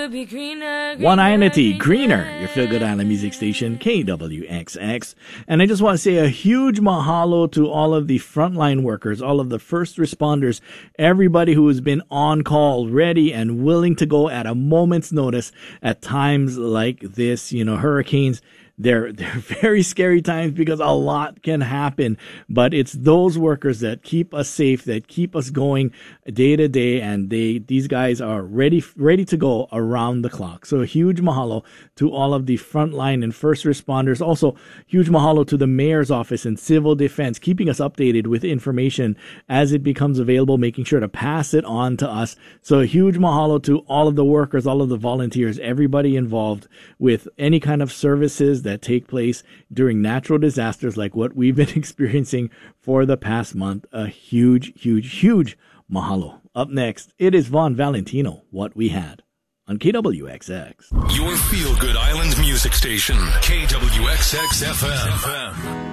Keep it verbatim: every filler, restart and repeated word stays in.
would be greener, greener. One Identity, Greener, your feel-good island music station, K W X X. And I just want to say a huge mahalo to all of the frontline workers, all of the first responders, everybody who has been on call, ready and willing to go at a moment's notice at times like this. You know, hurricanes, They're, they're very scary times because a lot can happen, but it's those workers that keep us safe, that keep us going day to day, and they, these guys are ready, ready to go around the clock. So a huge mahalo to all of the frontline and first responders. Also, huge mahalo to the mayor's office and civil defense, keeping us updated with information as it becomes available, making sure to pass it on to us. So a huge mahalo to all of the workers, all of the volunteers, everybody involved with any kind of services that take place during natural disasters like what we've been experiencing for the past month. A huge, huge, huge mahalo. Up next, it is Von Valentino, What We Had, on K W X X. Your feel-good island music station, K W X X F M.